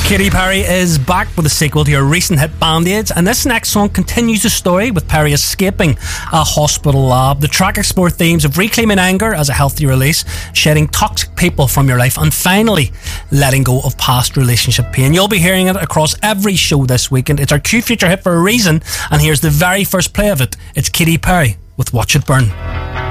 Katy Perry is back with a sequel to her recent hit Band-Aids, and this next song continues the story with Perry escaping a hospital lab. The track explores themes of reclaiming anger as a healthy release, shedding toxic people from your life, and finally letting go of past relationship pain. You'll be hearing it across every show this weekend. It's our Q Future hit for a reason, and here's the very first play of it. It's Katy Perry with Watch It Burn.